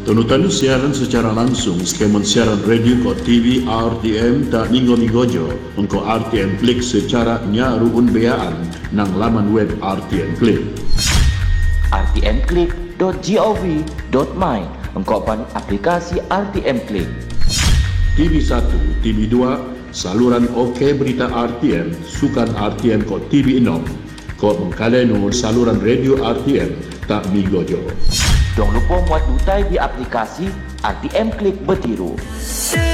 Tunutan siaran secara langsung skeman siaran radio ko TV RTM tak minggu-minggojo engko RTM Klik secara nyaruun beaan nang laman web RTM Klik. rtmklik.gov.my engko pan aplikasi RTM Klik. TV1, TV2, saluran OK Berita RTM, sukan RTM ko TV6, ko mengkaleno saluran radio RTM tak minggojo. Jangan lupa muat dutai di aplikasi RTM Klik Betiru.